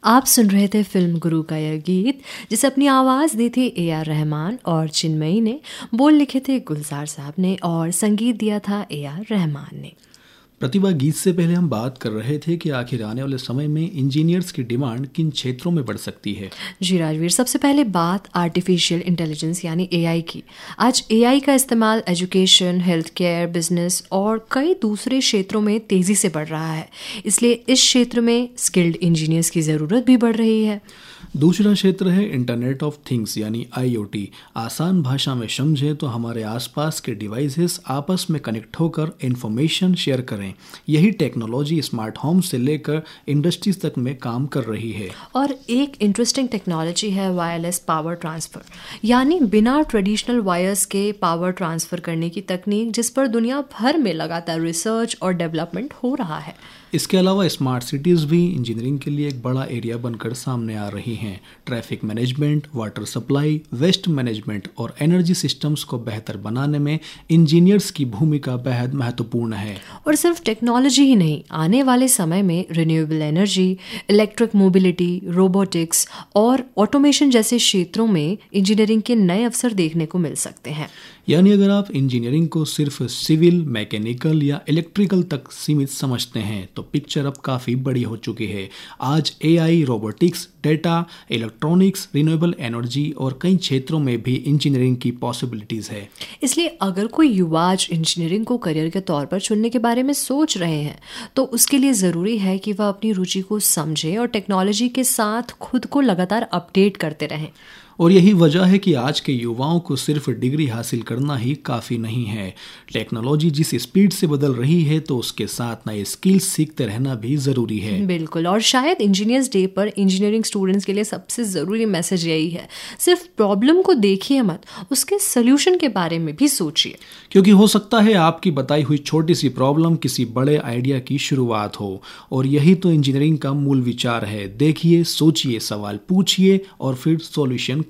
आप सुन रहे थे फिल्म गुरु का यह गीत, जिसे अपनी आवाज़ दी थी AR रहमान और चिन्मयी ने, बोल लिखे थे गुलजार साहब ने और संगीत दिया था AR रहमान ने। प्रतिभा, गीत से पहले हम बात कर रहे थे कि आखिर आने वाले समय में इंजीनियर्स की डिमांड किन क्षेत्रों में बढ़ सकती है। जी राजवीर, सबसे पहले बात आर्टिफिशियल इंटेलिजेंस यानी AI की। आज AI का इस्तेमाल एजुकेशन, हेल्थ केयर, बिजनेस और कई दूसरे क्षेत्रों में तेज़ी से बढ़ रहा है। इसलिए इस क्षेत्र में स्किल्ड इंजीनियर्स की ज़रूरत भी बढ़ रही है। दूसरा क्षेत्र है इंटरनेट ऑफ थिंग्स यानी IoT। आसान भाषा में समझें तो हमारे आसपास के डिवाइसेस आपस में कनेक्ट होकर इंफॉर्मेशन शेयर करें। यही टेक्नोलॉजी स्मार्ट होम से लेकर इंडस्ट्रीज तक में काम कर रही है। और एक इंटरेस्टिंग टेक्नोलॉजी है वायरलेस पावर ट्रांसफ़र, यानी बिना ट्रेडिशनल वायर्स के पावर ट्रांसफ़र करने की तकनीक, जिस पर दुनिया भर में लगातार रिसर्च और डेवलपमेंट हो रहा है। इसके अलावा स्मार्ट सिटीज़ भी इंजीनियरिंग के लिए एक बड़ा एरिया बनकर सामने आ रही हैं। Traffic management, water supply, waste management और एनर्जी सिस्टम्स को बेहतर बनाने में इंजीनियर्स की भूमिका बेहद महत्वपूर्ण है। और सिर्फ टेक्नोलॉजी ही नहीं, आने वाले समय में renewable energy, electric mobility, robotics और ऑटोमेशन जैसे क्षेत्रों में इंजीनियरिंग के नए अवसर देखने को मिल सकते हैं। यानी अगर आप इंजीनियरिंग को सिर्फ सिविल, मैकेनिकल या इलेक्ट्रिकल तक सीमित समझते हैं तो पिक्चर अब काफ़ी बड़ी हो चुकी है। आज AI, robotics, data, electronics, renewable energy और कई क्षेत्रों में भी इंजीनियरिंग की पॉसिबिलिटीज़ है। इसलिए अगर कोई युवा आज इंजीनियरिंग को करियर के तौर पर चुनने के बारे में सोच रहे हैं तो उसके लिए ज़रूरी है कि वह अपनी रुचि को समझे और टेक्नोलॉजी के साथ खुद को लगातार अपडेट करते रहें। और यही वजह है कि आज के युवाओं को सिर्फ डिग्री हासिल करना ही काफ़ी नहीं है। टेक्नोलॉजी जिस स्पीड से बदल रही है तो उसके साथ नए स्किल्स सीखते रहना भी ज़रूरी है। बिल्कुल, और शायद इंजीनियर्स डे पर इंजीनियरिंग स्टूडेंट्स के लिए सबसे ज़रूरी मैसेज यही है, सिर्फ प्रॉब्लम को देखिए मत, उसके सोल्यूशन के बारे में भी सोचिए। क्योंकि हो सकता है आपकी बताई हुई छोटी सी प्रॉब्लम किसी बड़े आइडिया की शुरुआत हो। और यही तो इंजीनियरिंग का मूल विचार है। देखिए, सोचिए, सवाल पूछिए और फिर सॉल्यूशन